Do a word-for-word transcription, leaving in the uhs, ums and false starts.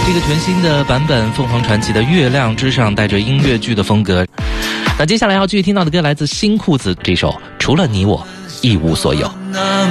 是一个全新的版本，凤凰传奇的《月亮之上》，带着音乐剧的风格。那接下来要继续听到的歌来自新裤子这首《除了你我一无所有》。